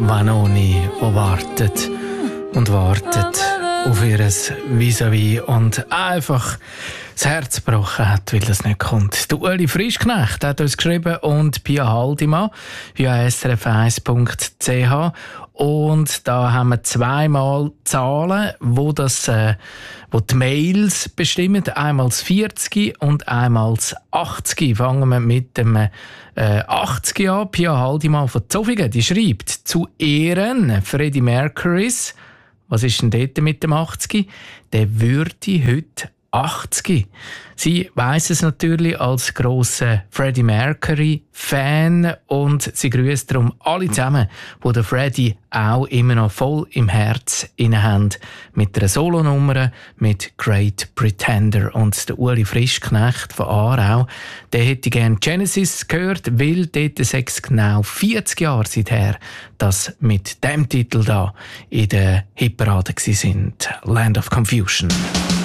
Vanoni, die wartet und wartet auf ihr Vis-à-vis und einfach das Herz gebrochen hat, weil das nicht kommt. Der Uli Frischknecht hat uns geschrieben und Pia Haldimann via srf1.ch. Und da haben wir zweimal Zahlen, wo die Mails bestimmen. Einmal das 40 und einmal das 80. Fangen wir mit dem 80 an. Pia Haldimann von Zofingen, die schreibt: Zu Ehren Freddie Mercurys. Was ist denn dort mit dem 80? Der würde heute 80. Sie weiss es natürlich als grosser Freddie Mercury-Fan und sie grüßt darum alle zusammen, die den Freddie auch immer noch voll im Herz inne haben, mit einer Solonummer mit Great Pretender. Und der Uli Frischknecht von Aarau, der hätte gerne Genesis gehört, weil dort 6 genau 40 Jahre seither, dass mit dem Titel da in der Hitparade waren. Land of Confusion.